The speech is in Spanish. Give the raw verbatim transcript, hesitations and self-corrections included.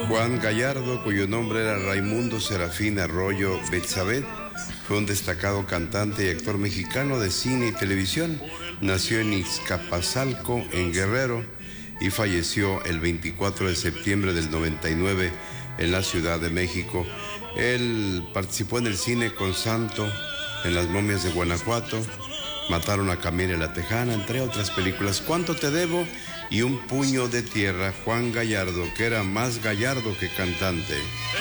Juan Gallardo, cuyo nombre era Raimundo Serafín Arroyo Betsabé, fue un destacado cantante y actor mexicano de cine y televisión. Nació en Izcapazalco, en Guerrero, y falleció el veinticuatro de septiembre del noventa y nueve en la Ciudad de México. Él participó en el cine con Santo, en Las momias de Guanajuato, Mataron a Camila la Tejana, entre otras películas. ¿Cuánto te debo? Y Un puño de tierra. Juan Gallardo, que era más gallardo que cantante.